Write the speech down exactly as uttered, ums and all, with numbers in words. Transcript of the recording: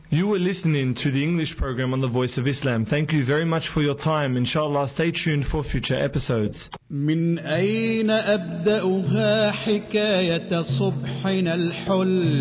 You were listening to the English program on the Voice of Islam. Thank you very much for your time. Inshallah, stay tuned for future episodes. من أين أبدأها حكاية صبحنا الحل